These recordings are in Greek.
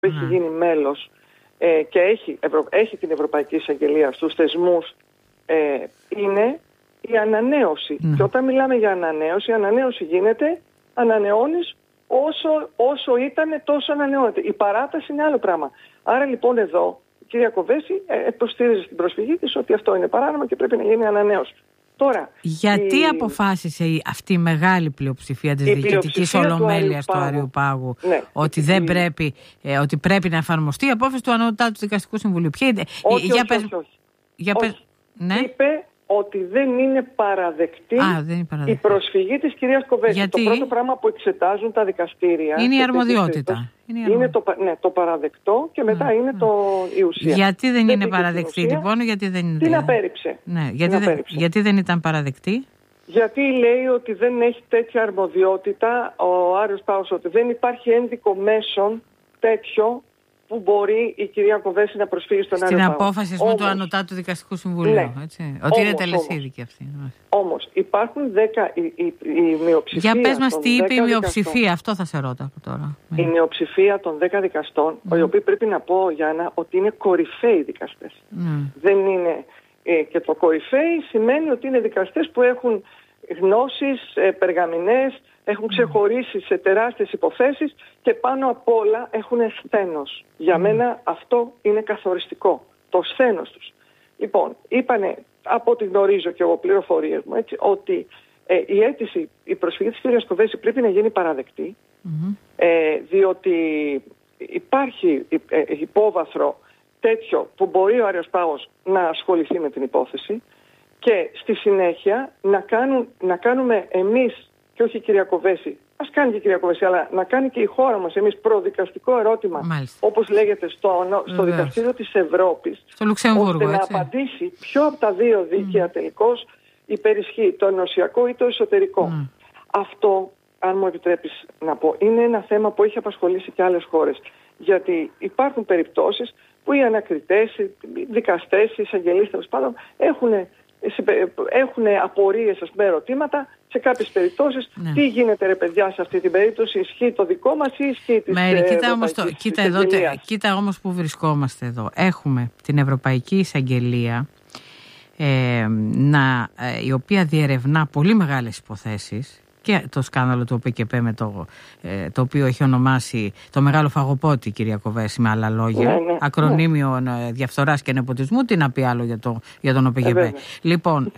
έχει γίνει μέλος και έχει την Ευρωπαϊκή Εισαγγελία στους θεσμούς, είναι η ανανέωση. Και όταν μιλάμε για ανανέωση, η ανανέωση γίνεται, ανανεώνεις όσο ήταν τόσο ανανεώνεται. Η παράταση είναι άλλο πράγμα. Άρα λοιπόν εδώ η κυρία Κοβέση υποστήριζε στην προσφυγή της ότι αυτό είναι παράνομο και πρέπει να γίνει ανανέωση. Τώρα, γιατί αποφάσισε αυτή η μεγάλη πλειοψηφία της Διοικητικής Ολομέλειας του Αριοπάγου ότι δεν πρέπει, ότι πρέπει να εφαρμοστεί η απόφαση του Ανώτατου Δικαστικού Συμβουλίου? Όχι. Είπε ότι δεν είναι παραδεκτή η προσφυγή της κυρίας Κοβέση. Γιατί? Το πρώτο πράγμα που εξετάζουν τα δικαστήρια είναι η αρμοδιότητα. Είναι το παραδεκτό και μετά είναι η ουσία. Γιατί δεν είναι παραδεκτή λοιπόν? Γιατί δεν είναι... Την απέρριψε. Γιατί δεν ήταν παραδεκτή? Γιατί λέει ότι δεν έχει τέτοια αρμοδιότητα ο Άριος Πάγος, ότι δεν υπάρχει ένδικο μέσον τέτοιο που μπορεί η κυρία Κοβέση να προσφύγει στον Άριο Πάγο. Στην απόφαση του Ανωτάτου Δικαστικού Συμβουλίου. Ναι. Έτσι. Ότι είναι τελεσίδικη αυτή. Όμως υπάρχουν 10 η μειοψηφία. Για πες μας τι είπε η μειοψηφία, αυτό θα σε ρώτα από τώρα. Η μειοψηφία των 10 δικαστών, οι οποίοι πρέπει να πω, Γιάννα, ότι είναι κορυφαίοι δικαστές. Δεν είναι. Και το κορυφαίοι σημαίνει ότι είναι δικαστές που έχουν γνώσεις, περγαμηνές, έχουν ξεχωρίσει σε τεράστιες υποθέσεις και πάνω απ' όλα έχουν σθένος. Για μένα αυτό είναι καθοριστικό, το σθένος τους. Λοιπόν, είπανε, από ό,τι γνωρίζω και εγώ πληροφορίες μου, έτσι, ότι η προσφυγή της κυρίας Κοβέση πρέπει να γίνει παραδεκτή, διότι υπάρχει υπόβαθρο τέτοιο που μπορεί ο Άριος Πάγος να ασχοληθεί με την υπόθεση και στη συνέχεια να κάνουμε εμείς, και όχι η κυρία Κοβέση, ας κάνει και η κυρία Κοβέση, αλλά να κάνει και η χώρα μας εμείς προδικαστικό ερώτημα, όπως λέγεται στο Δικαστήριο της Ευρώπης, στο Λουξεμβούργο, ώστε να απαντήσει ποιο από τα δύο δίκαια τελικώς υπερισχύει, το ενωσιακό ή το εσωτερικό. Αυτό, αν μου επιτρέπεις να πω, είναι ένα θέμα που έχει απασχολήσει και άλλες χώρες. Γιατί υπάρχουν περιπτώσεις που οι ανακριτές, οι δικαστές, οι εισαγγελείς τέλος πάντων έχουν απορίες, ερωτήματα σε κάποιες περιπτώσεις. Τι γίνεται ρε παιδιά σε αυτή την περίπτωση? Ισχύει το δικό μας ή ισχύει της Ευρωπαϊκής Εισαγγελίας? Κοίτα όμως που βρισκόμαστε εδώ. Έχουμε την Ευρωπαϊκή Εισαγγελία η οποία διερευνά πολύ μεγάλες υποθέσεις, και το σκάνδαλο του ΟΠΚΠ με το οποίο έχει ονομάσει το μεγάλο φαγοπότη η κυρία Κοβέση, με άλλα λόγια, ακρονίμιο διαφθοράς και νεποτισμού. Τι να πει άλλο για τον ΟΠΚΠ? Λοιπόν,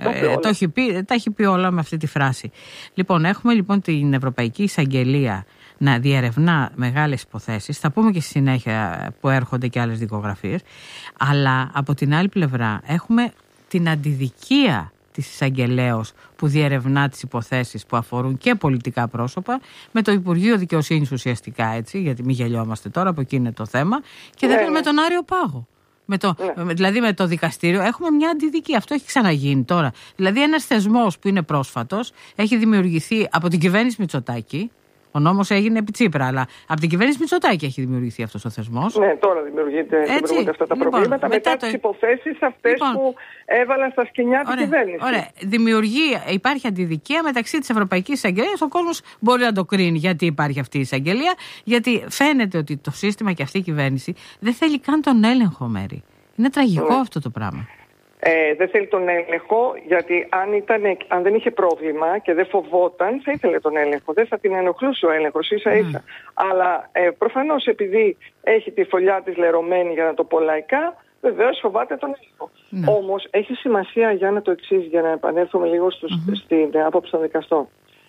τα έχει πει όλα με αυτή τη φράση. Λοιπόν, έχουμε λοιπόν την Ευρωπαϊκή Εισαγγελία να διερευνά μεγάλες υποθέσεις. Θα πούμε και στη συνέχεια που έρχονται και άλλες δικογραφίες. Αλλά από την άλλη πλευρά έχουμε την αντιδικία της εισαγγελέως που διερευνά τις υποθέσεις που αφορούν και πολιτικά πρόσωπα, με το Υπουργείο Δικαιοσύνης ουσιαστικά, έτσι, γιατί μην γελιόμαστε τώρα, από εκεί είναι το θέμα, και δίπλα με τον Άριο Πάγο. Δηλαδή με το δικαστήριο έχουμε μια αντιδικία. Αυτό έχει ξαναγίνει τώρα. Δηλαδή ένας θεσμός που είναι πρόσφατος έχει δημιουργηθεί από την κυβέρνηση Μητσοτάκη. Ο νόμος έγινε επί Τσίπρα, αλλά από την κυβέρνηση Μητσοτάκη έχει δημιουργηθεί αυτός ο θεσμός. Ναι, τώρα δημιουργούνται αυτά τα προβλήματα μετά τις υποθέσεις αυτές που έβαλαν στα σκοινιά την κυβέρνηση. Ωραία. Υπάρχει αντιδικία μεταξύ της Ευρωπαϊκής Εισαγγελίας. Ο κόσμος μπορεί να το κρίνει γιατί υπάρχει αυτή η εισαγγελία, γιατί φαίνεται ότι το σύστημα και αυτή η κυβέρνηση δεν θέλει καν τον έλεγχο, Μέρη. Είναι τραγικό αυτό το πράγμα. Δεν θέλει τον έλεγχο, γιατί αν δεν είχε πρόβλημα και δεν φοβόταν, θα ήθελε τον έλεγχο. Δεν θα την ενοχλούσε ο έλεγχος ίσα-ίσα. Αλλά προφανώς επειδή έχει τη φωλιά της λερωμένη, για να το πω λαϊκά, βεβαίως φοβάται τον έλεγχο. Όμως έχει σημασία, για να το εξής, για να επανέλθουμε λίγο στην άποψη των δικαστών.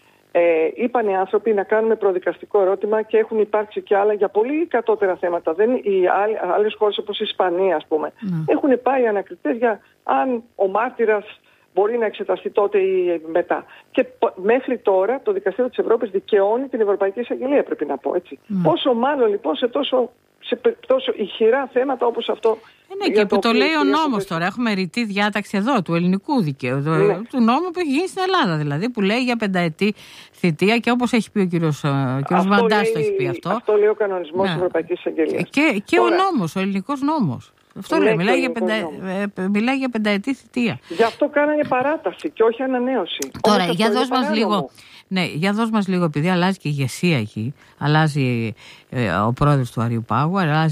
Είπαν οι άνθρωποι να κάνουμε προδικαστικό ερώτημα και έχουν υπάρξει και άλλα για πολύ κατώτερα θέματα. Οι άλλες χώρες όπως η Ισπανία, ας πούμε, έχουν πάει ανακριτές για αν ο μάρτυρας μπορεί να εξεταστεί τότε ή μετά. Και μέχρι τώρα το Δικαστήριο της Ευρώπης δικαιώνει την Ευρωπαϊκή Εισαγγελία, πρέπει να πω, έτσι. Πόσο μάλλον λοιπόν σε τόσο ηχηρά θέματα όπως αυτό. Ναι, και που το λέει ο νόμος τώρα. Έχουμε ρητή διάταξη εδώ του ελληνικού δικαίου, του νόμου που έχει γίνει στην Ελλάδα, δηλαδή, που λέει για 5ετή θητεία, και όπως έχει πει ο κύριος Βαντάς, το έχει πει αυτό. Αυτό λέει ο κανονισμός της Ευρωπαϊκής Εισαγγελίας. Και ο νόμος, ο ελληνικός νόμος. Αυτό λέει, μιλάει για 5ετή θητεία. Γι' αυτό κάνανε παράταση και όχι ανανέωση. Τώρα, για δώσ' μας λίγο Ναι, για δώσ' μας λίγο, επειδή αλλάζει και η ηγεσία εκεί, αλλάζει ο πρόεδρος του Αριού Πάγου, αλλάζει